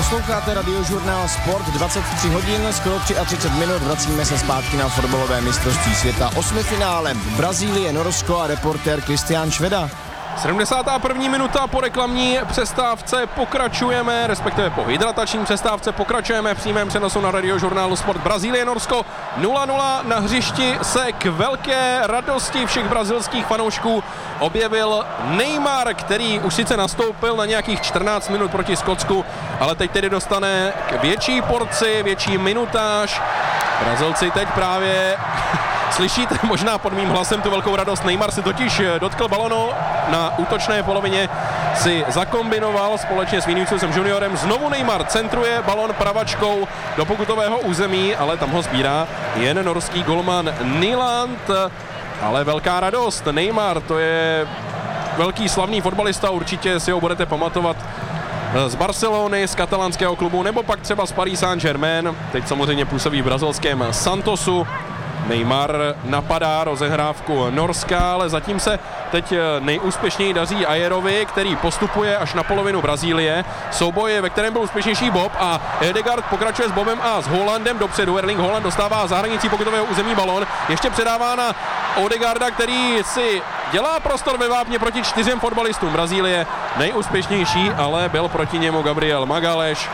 Posloucháte Radiožurnál Sport, 23 hodin, skoro 33 minut, vracíme se zpátky na fotbalové mistrovství světa. 8. finále Brazílie, Norsko a reportér Kristián Šveda. 71. minuta po reklamní přestávce pokračujeme, respektive po hydratační přestávce pokračujeme v přímém přenosu na Radiožurnálu Sport. Brazílie, Norsko 0-0. Na hřišti se k velké radosti všech brazilských fanoušků objevil Neymar, který už sice nastoupil na nějakých 14 minut proti Skotsku, ale teď tedy dostane k větší porci, větší minutáž. Brazilci teď právě slyšíte možná pod mým hlasem tu velkou radost. Neymar si totiž dotkl balonu na útočné polovině, si zakombinoval společně s Viniciusem Juniorem. Znovu Neymar centruje balon pravačkou do pokutového území, ale tam ho sbírá jen norský golman Nyland. Ale velká radost. Neymar, to je velký slavný fotbalista, určitě si ho budete pamatovat z Barcelony, z katalánského klubu, nebo pak třeba z Paris Saint-Germain. Teď samozřejmě působí v brazilském Santosu. Neymar napadá rozehrávku Norska, ale zatím se teď nejúspěšněji daří Ajerovi, který postupuje až na polovinu Brazílie. Souboj, ve kterém byl úspěšnější Bob, a Ødegaard pokračuje s Bobem a s Haalandem dopředu. Erling Haaland dostává za hranicí pokutového území balon, ještě předává na Ødegaarda, který si dělá prostor ve vápně proti 4 fotbalistům Brazílie. Nejúspěšnější ale byl proti němu Gabriel Magalhães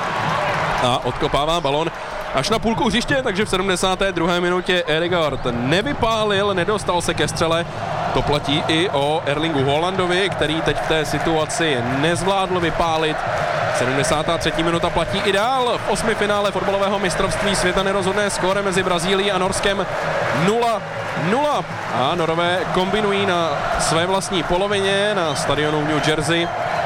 a odkopává balon až na půlku hřiště, takže v 72. minutě Ødegaard nevypálil, nedostal se ke střele. To platí i o Erlingu Haalandovi, který teď v té situaci nezvládl vypálit. 73. minuta platí i dál. V 8. finále fotbalového mistrovství světa nerozhodné skóre mezi Brazílií a Norskem 0-0. A Norové kombinují na své vlastní polovině na stadionu v New Jersey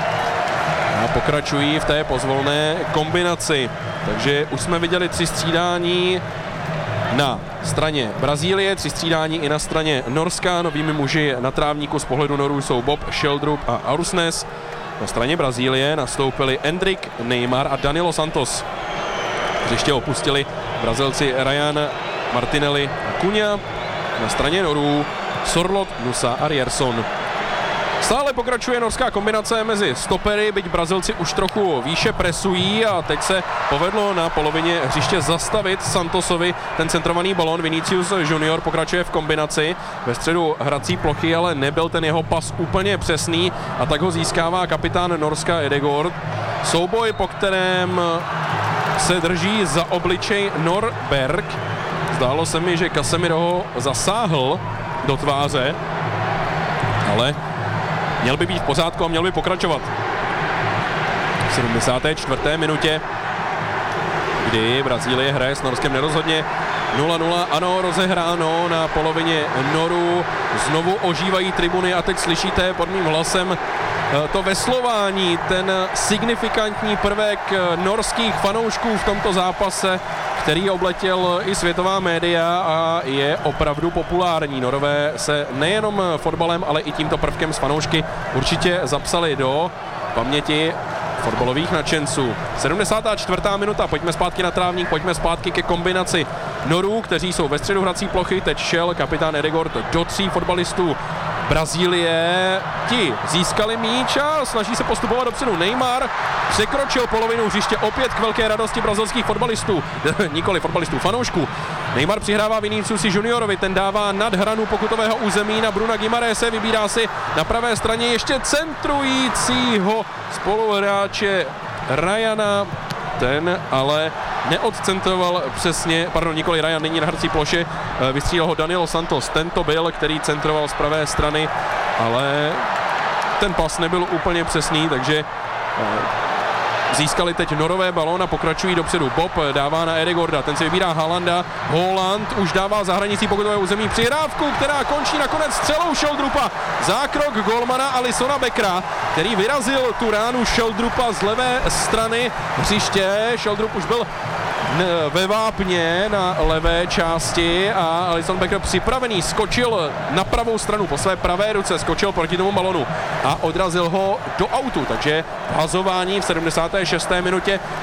a pokračují v té pozvolné kombinaci. Takže už jsme viděli 3 střídání na straně Brazílie, 3 střídání i na straně Norska. Novými muži na trávníku z pohledu Norů jsou Bob, Sheldrup a Arsnes. Na straně Brazílie nastoupili Endrick, Neymar a Danilo Santos. Hřiště opustili Brazilci Ryan, Martinelli a Cunha. Na straně Norů Sorloth, Nusa a Ryerson. Stále pokračuje norská kombinace mezi stopery, byť Brazilci už trochu výše presují, a teď se povedlo na polovině hřiště zastavit Santosovi ten centrovaný balon. Vinicius Junior pokračuje v kombinaci ve středu hrací plochy, ale nebyl ten jeho pas úplně přesný a tak ho získává kapitán Norska Ødegaard. Souboj, po kterém se drží za obličej Norberg. Zdálo se mi, že Casemiro ho zasáhl do tváře, ale měl by být v pořádku a měl by pokračovat. V 74. minutě, kdy Brazílie hraje s Norskem nerozhodně 0-0, ano, rozehráno na polovině Norů. Znovu ožívají tribuny a teď slyšíte pod mým hlasem to veslování, ten signifikantní prvek norských fanoušků v tomto zápase, který obletěl i světová média a je opravdu populární. Norové se nejenom fotbalem, ale i tímto prvkem s fanoušky určitě zapsali do paměti fotbalových nadšenců. 74. minuta, pojďme zpátky na trávník, pojďme zpátky ke kombinaci Norů, kteří jsou ve středu hrací plochy. Teď šel kapitán Ødegaard do 3 fotbalistů Brazílie. Ti získali míč a snaží se postupovat dopředu. Neymar překročil polovinu hřiště opět k velké radosti brazilských fotbalistů, nikoli fotbalistů, fanoušků. Neymar přihrává Viniciusi Juniorovi, ten dává nad hranu pokutového území na Bruna Guimarãese, vybírá si na pravé straně ještě centrujícího spoluhráče Ryana, ten ale neodcentroval přesně, nikoli Ryan není na hrací ploše, vystřílel ho Danilo Santos, tento byl, který centroval z pravé strany, ale ten pas nebyl úplně přesný, takže získali teď Norové balón a pokračují dopředu. Bob dává na Ødegaarda, ten si vybírá Haalanda. Haaland už dává za hranicí pokutové území přihrávku, která končí nakonec střelou Sheldrupa. Zákrok golmana Alissona Beckera, který vyrazil tu ránu Sheldrupa z levé strany hřiště. Sheldrup už byl ve vápně na levé části a Alisson Becker připravený skočil na pravou stranu po své pravé ruce, skočil proti tomu balonu a odrazil ho do autu, takže hazování v 76. minutě